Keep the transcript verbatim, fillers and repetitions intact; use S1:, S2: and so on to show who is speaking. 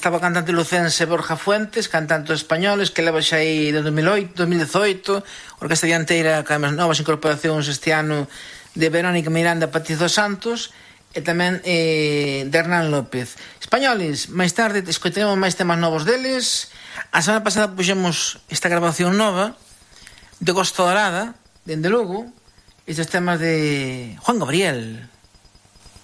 S1: estaba o cantante lucense Borja Fuentes, cantante españoles, que leva xa aí de dos mil oito, dos mil dezoito, orquesta dianteira ca novas incorporacións este ano de Verónica Miranda, Patizo Santos, e tamén eh, de Hernán López. Españoles, máis tarde escoitaremos máis temas novos deles. A semana pasada puxemos esta grabación nova de Costa Dorada, dende Lugo, estes temas de Juan Gabriel.